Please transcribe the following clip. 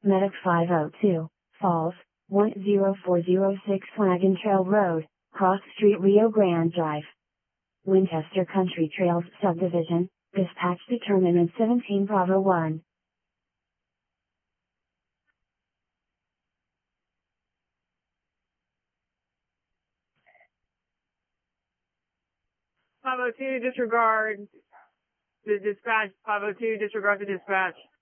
Medic 502, Falls, 10406 Wagon Trail Road, Cross Street Rio Grande Drive. Winchester Country Trails Subdivision, dispatch determinant 17 Bravo 1. Disregard the dispatch. 502, disregard the dispatch.